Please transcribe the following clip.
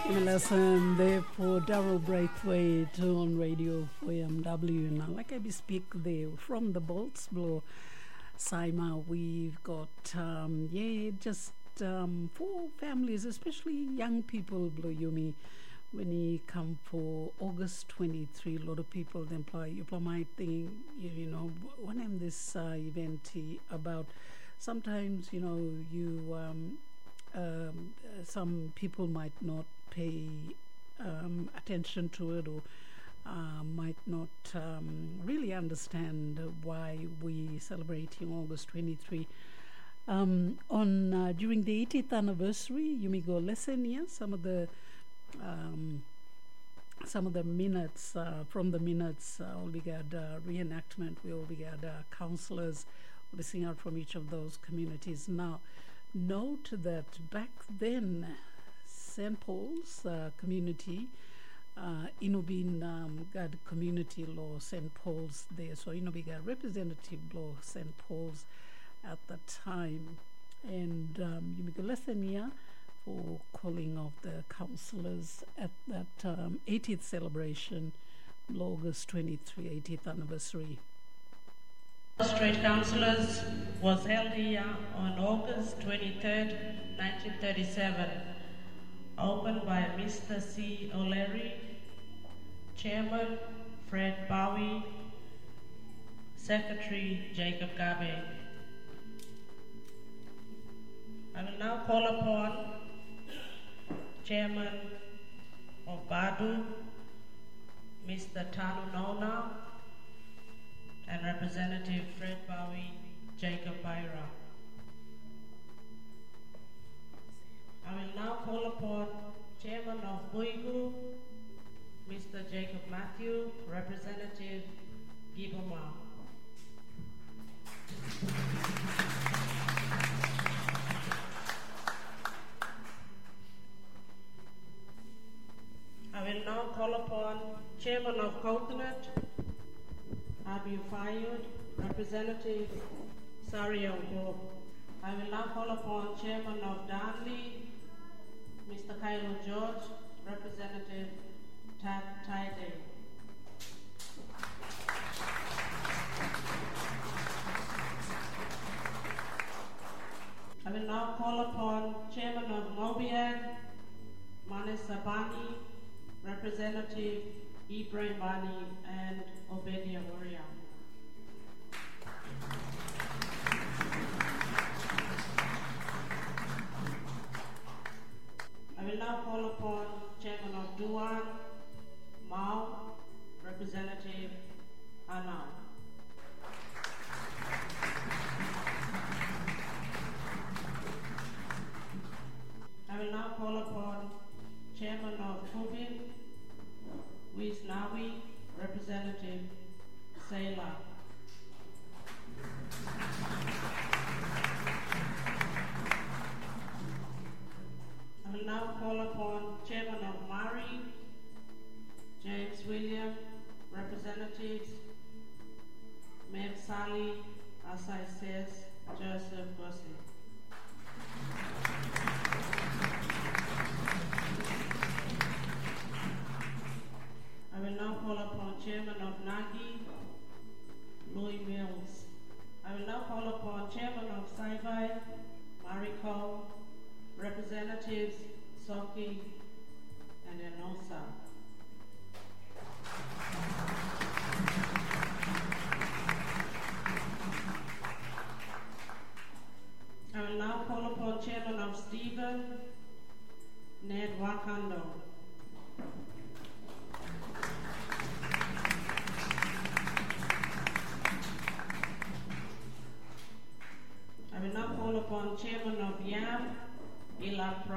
Lesson there for Daryl Braithwaite on radio for MW. Now, like I speak there from the Bolts Blow Saima, we've got just 4 families, especially young people, Blow Yumi. When you come for August 23, a lot of people you might think, when I'm this event about sometimes, some people might not pay attention to it or might not really understand why we celebrating August 23. During the 80th anniversary, you may go listen here some of the minutes from the minutes. We got reenactment. We got counselors listening out from each of those communities. Now, note that back then, St. Paul's community, Inubin got community law St. Paul's there. So, we got representative law St. Paul's at the time. And you make a lesson here for calling of the councillors at that 80th celebration, August 23, 80th anniversary. Straight Councillors was held here on August 23rd, 1937, opened by Mr. C. O'Leary, Chairman Fred Bowie, Secretary Jacob Gabe. I will now call upon Chairman of Badu, Mr. Tanu Nona, and Representative Fred Bowie, Jacob Byra. I will now call upon Chairman of Buigu, Mr. Jacob Matthew, Representative Giboma. I will now call upon Chairman of Coconut, Abu Fayed, Representative Sariongo. I will now call upon Chairman of Darnley, Mr. Kylo George, Representative Tad Taide. I will now call upon Chairman of Mobiag, Manes Sabani, Representative Ibrahim Bani, and Obedia Warrior. I will now call upon Chairman of Duan, Mao, Representative Anna. I will now call upon Chairman of Tubin, Wisnawi, Representative Saila. I will now call upon Chairman of Mari, James William, Representatives Meb Sali, Asai says, Joseph Gossi. I will now call upon Chairman of Nagi, Louis Mills. I will now call upon Chairman of Saivai, Mariko, Representatives Soki and Enosa. I will now call upon Chairman of Stephen, Ned Wakando. I will now call upon Chairman of YAM, Ilan